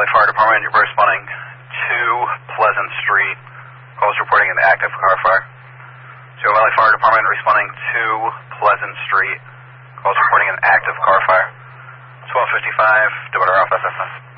Valley Fire Department, you're responding to Pleasant Street. Calls reporting an active car fire. Sierra Valley Fire Department responding to Pleasant Street. Calls reporting an active car fire. 1255, Departure Alpha SS.